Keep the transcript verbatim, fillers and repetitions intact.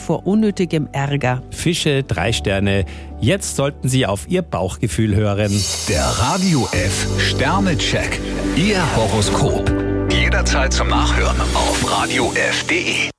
vor unnötigem Ärger. Fische, drei Sterne. Jetzt sollten Sie auf Ihr Bauchgefühl hören. Der Radio F Sternecheck. Ihr Horoskop. Jederzeit zum Nachhören auf radio f punkt de.